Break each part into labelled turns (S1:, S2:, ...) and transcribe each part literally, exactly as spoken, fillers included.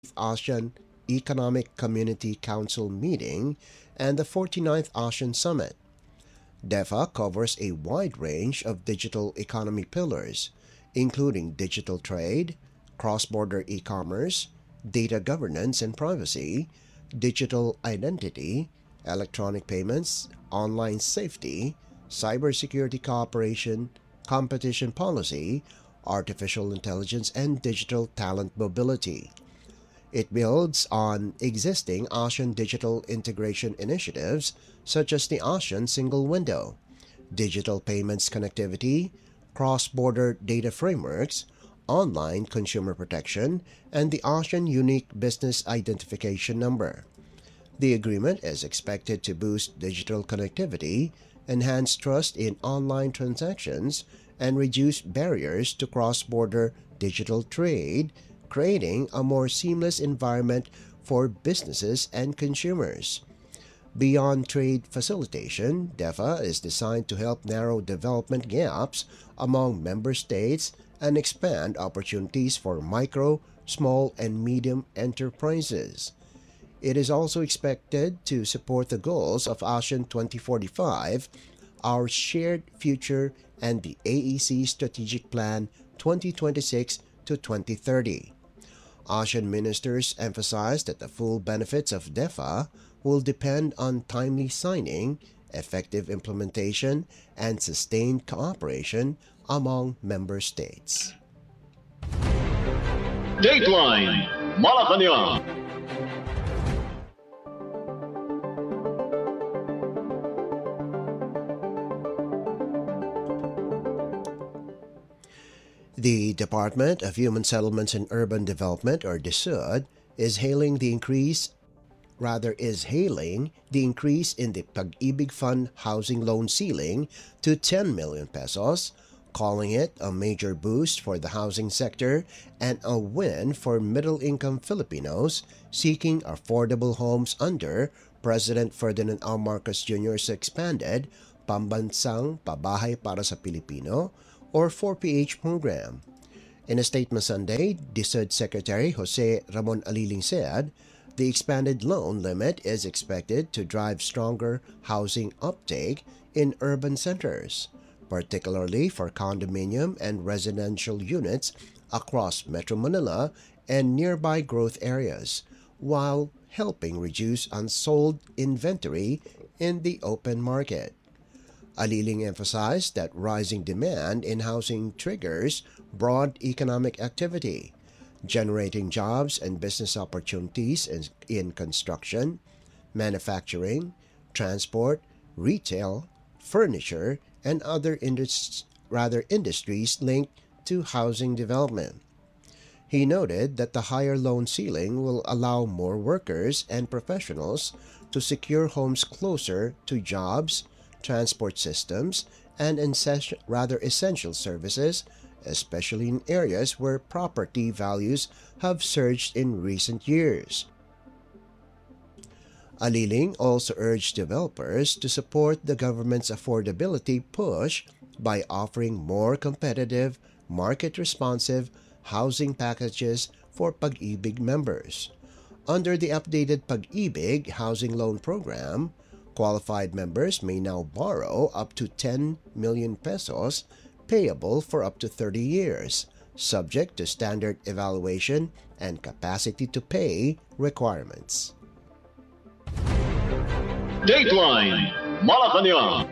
S1: ASEAN Economic Community Council meeting and the forty-ninth ASEAN Summit. DEFA covers a wide range of digital economy pillars, including digital trade, cross-border e-commerce, data governance and privacy, digital identity, electronic payments, online safety, cybersecurity cooperation, competition policy, artificial intelligence, and digital talent mobility. It builds on existing ASEAN digital integration initiatives such as the ASEAN Single Window, digital payments connectivity, cross-border data frameworks, online consumer protection, and the ASEAN Unique Business Identification Number. The agreement is expected to boost digital connectivity, enhance trust in online transactions, and reduce barriers to cross-border digital trade, creating a more seamless environment for businesses and consumers. Beyond trade facilitation, DEFA is designed to help narrow development gaps among member states and expand opportunities for micro, small, and medium enterprises. It is also expected to support the goals of ASEAN twenty forty-five, our shared future, and the A E C Strategic Plan twenty twenty-six to twenty thirty. ASEAN ministers emphasized that the full benefits of DEFA will depend on timely signing, effective implementation, and sustained cooperation among member states.
S2: Dateline Malacanang.
S1: The Department of Human Settlements and Urban Development, or DSUD, is hailing the increase rather is hailing the increase in the Pag-ibig Fund housing loan ceiling to ten million pesos, calling it a major boost for the housing sector and a win for middle-income Filipinos seeking affordable homes under President Ferdinand R. Marcos Junior's expanded Pambansang Pabahay para sa Pilipino, or four P H program. In a statement Sunday, DSUD Secretary Jose Ramon Aliling said, the expanded loan limit is expected to drive stronger housing uptake in urban centers, particularly for condominium and residential units across Metro Manila and nearby growth areas, while helping reduce unsold inventory in the open market. Aliling emphasized that rising demand in housing triggers broad economic activity, generating jobs and business opportunities in, in construction, manufacturing, transport, retail, furniture, and other indus- rather industries linked to housing development. He noted that the higher loan ceiling will allow more workers and professionals to secure homes closer to jobs, transport systems, and incess- rather essential services, especially in areas where property values have surged in recent years. Aliling also urged developers to support the government's affordability push by offering more competitive, market-responsive housing packages for Pag-ibig members. Under the updated Pag-ibig Housing Loan Program, qualified members may now borrow up to ten million pesos, payable for up to thirty years, subject to standard evaluation and capacity to pay requirements.
S2: Dateline Malacanang.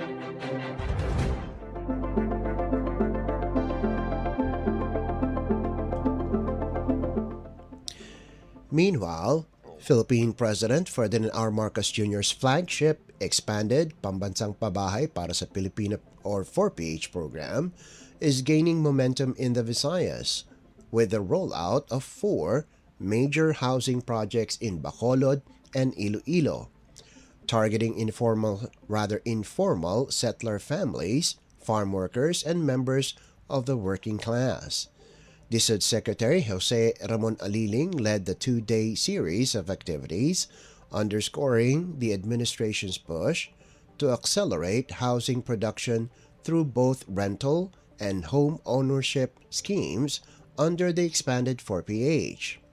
S1: Meanwhile, Philippine President Ferdinand R. Marcos Junior's flagship expanded Pambansang Pabahay para sa Pilipino, or four P H program is gaining momentum in the Visayas with the rollout of four major housing projects in Bacolod and Iloilo, targeting informal rather informal settler families, farm workers, and members of the working class. DSUD Secretary Jose Ramon Aliling led the two-day series of activities, underscoring the administration's push to accelerate housing production through both rental and home ownership schemes under the expanded four P H.